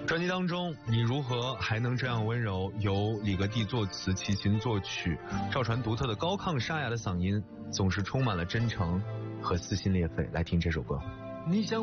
专辑当中你如何还能这样温柔，由李格弟作词，齐秦作曲，赵传独特的高亢沙哑的嗓音总是充满了真诚和撕心裂肺。来听这首歌。 你想